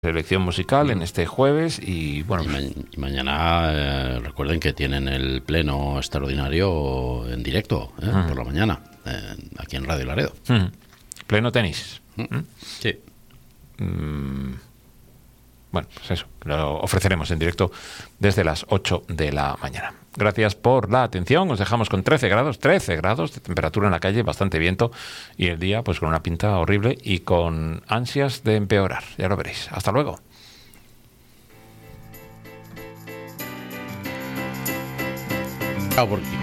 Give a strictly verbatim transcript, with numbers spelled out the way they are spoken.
selección musical en este jueves y bueno y, ma- y mañana eh, recuerden que tienen el pleno extraordinario en directo eh, uh-huh. por la mañana eh, aquí en Radio Laredo. uh-huh. Pleno tenis. Uh-huh. Sí. Mm, bueno, pues eso, lo ofreceremos en directo desde las ocho de la mañana. Gracias por la atención. Os dejamos con trece grados, trece grados de temperatura en la calle, bastante viento, y el día pues con una pinta horrible y con ansias de empeorar. Ya lo veréis. Hasta luego. Chao, porque